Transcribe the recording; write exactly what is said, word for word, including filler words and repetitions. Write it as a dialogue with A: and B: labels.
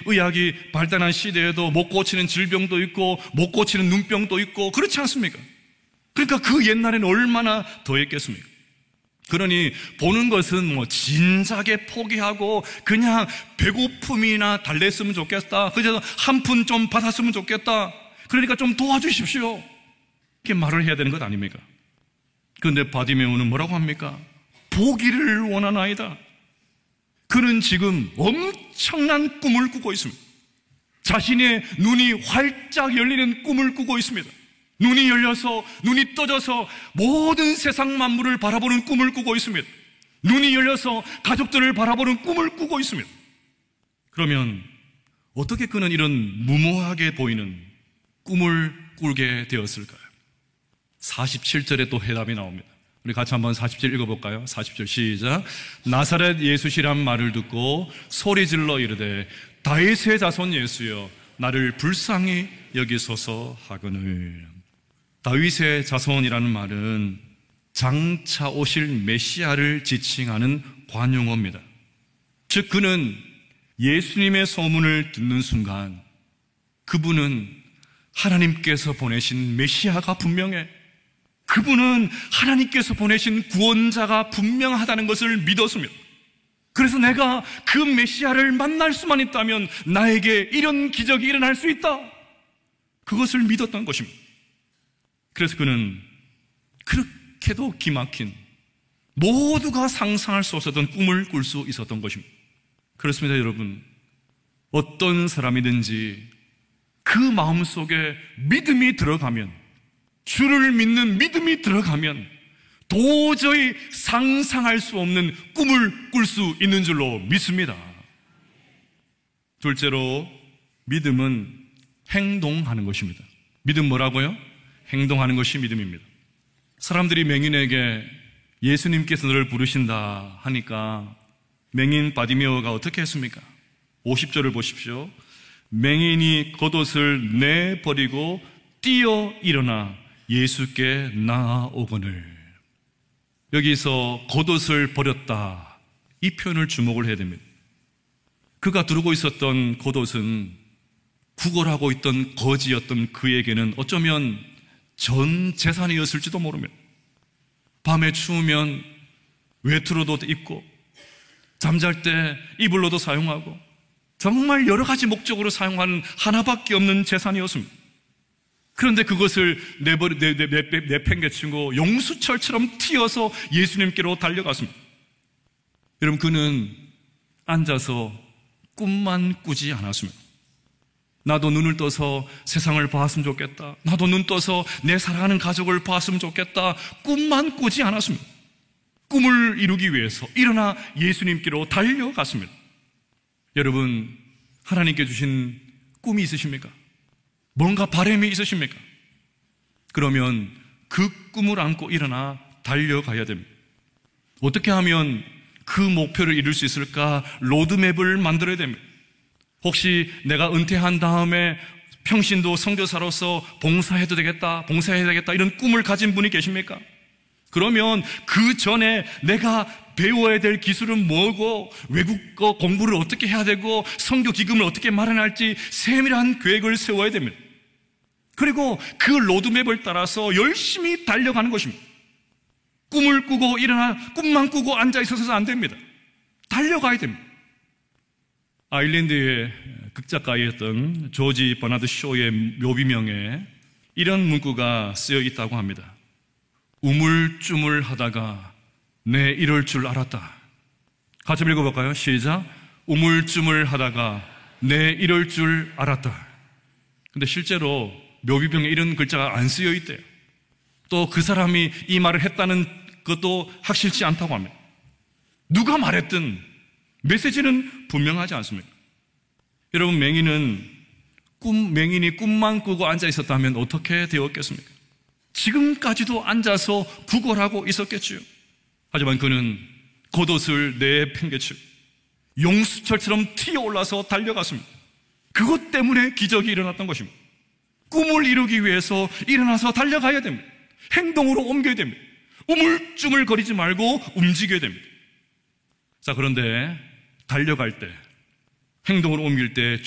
A: 의학이 발달한 시대에도 못 고치는 질병도 있고 못 고치는 눈병도 있고 그렇지 않습니까? 그러니까 그 옛날에는 얼마나 더했겠습니까? 그러니 보는 것은 뭐 진작에 포기하고 그냥 배고픔이나 달랬으면 좋겠다. 그래서 한 푼 좀 받았으면 좋겠다. 그러니까 좀 도와주십시오. 이렇게 말을 해야 되는 것 아닙니까? 그런데 바디메오는 뭐라고 합니까? 보기를 원하나이다. 그는 지금 엄청난 꿈을 꾸고 있습니다. 자신의 눈이 활짝 열리는 꿈을 꾸고 있습니다. 눈이 열려서 눈이 떠져서 모든 세상 만물을 바라보는 꿈을 꾸고 있습니다. 눈이 열려서 가족들을 바라보는 꿈을 꾸고 있습니다. 그러면 어떻게 그는 이런 무모하게 보이는 꿈을 꾸게 되었을까요? 사십칠 절에 또 해답이 나옵니다. 우리 같이 한번 사십 절 읽어볼까요? 사십 절 시작. 나사렛 예수시란 말을 듣고 소리질러 이르되 다윗의 자손 예수여 나를 불쌍히 여기소서 하거늘. 다윗의 자손이라는 말은 장차 오실 메시아를 지칭하는 관용어입니다. 즉 그는 예수님의 소문을 듣는 순간 그분은 하나님께서 보내신 메시아가 분명해. 그분은 하나님께서 보내신 구원자가 분명하다는 것을 믿었습니다. 그래서 내가 그 메시아를 만날 수만 있다면 나에게 이런 기적이 일어날 수 있다. 그것을 믿었던 것입니다. 그래서 그는 그렇게도 기막힌 모두가 상상할 수 없었던 꿈을 꿀 수 있었던 것입니다. 그렇습니다, 여러분. 어떤 사람이든지 그 마음속에 믿음이 들어가면, 주를 믿는 믿음이 들어가면 도저히 상상할 수 없는 꿈을 꿀 수 있는 줄로 믿습니다. 둘째로 믿음은 행동하는 것입니다. 믿음 뭐라고요? 행동하는 것이 믿음입니다. 사람들이 맹인에게 예수님께서 너를 부르신다 하니까 맹인 바디메오가 어떻게 했습니까? 오십 절을 보십시오. 맹인이 겉옷을 내버리고 뛰어 일어나 예수께 나아오거늘. 여기서 겉옷을 버렸다, 이 표현을 주목을 해야 됩니다. 그가 두르고 있었던 겉옷은 구걸하고 있던 거지였던 그에게는 어쩌면 전 재산이었을지도 모릅니다. 밤에 추우면 외투로도 입고 잠잘 때 이불로도 사용하고 정말 여러 가지 목적으로 사용하는 하나밖에 없는 재산이었습니다. 그런데 그것을 내버리, 내, 내, 내, 내팽개치고 용수철처럼 튀어서 예수님께로 달려갔습니다. 여러분, 그는 앉아서 꿈만 꾸지 않았습니다. 나도 눈을 떠서 세상을 봤으면 좋겠다. 나도 눈 떠서 내 사랑하는 가족을 봤으면 좋겠다. 꿈만 꾸지 않았습니다. 꿈을 이루기 위해서 일어나 예수님께로 달려갔습니다. 여러분, 하나님께 주신 꿈이 있으십니까? 뭔가 바람이 있으십니까? 그러면 그 꿈을 안고 일어나 달려가야 됩니다. 어떻게 하면 그 목표를 이룰 수 있을까? 로드맵을 만들어야 됩니다. 혹시 내가 은퇴한 다음에 평신도 선교사로서 봉사해도 되겠다, 봉사해야 되겠다, 이런 꿈을 가진 분이 계십니까? 그러면 그 전에 내가 배워야 될 기술은 뭐고, 외국어 공부를 어떻게 해야 되고, 선교 기금을 어떻게 마련할지 세밀한 계획을 세워야 됩니다. 그리고 그 로드맵을 따라서 열심히 달려가는 것입니다. 꿈을 꾸고 일어나 꿈만 꾸고 앉아 있어서는 안 됩니다. 달려가야 됩니다. 아일랜드의 극작가였던 조지 버나드 쇼의 묘비명에 이런 문구가 쓰여 있다고 합니다. 우물쭈물하다가 내 이럴 줄 알았다. 같이 읽어볼까요? 시작. 우물쭈물하다가 내 이럴 줄 알았다. 근데 실제로 묘비병에 이런 글자가 안 쓰여 있대요. 또 그 사람이 이 말을 했다는 것도 확실치 않다고 합니다. 누가 말했든 메시지는 분명하지 않습니다. 여러분, 맹인은 꿈, 맹인이 꿈만 꾸고 앉아 있었다면 어떻게 되었겠습니까? 지금까지도 앉아서 구걸하고 있었겠지요. 하지만 그는 겉옷을 내팽개치고 용수철처럼 튀어올라서 달려갔습니다. 그것 때문에 기적이 일어났던 것입니다. 꿈을 이루기 위해서 일어나서 달려가야 됩니다. 행동으로 옮겨야 됩니다. 우물쭈물거리지 말고 움직여야 됩니다. 자, 그런데 달려갈 때, 행동으로 옮길 때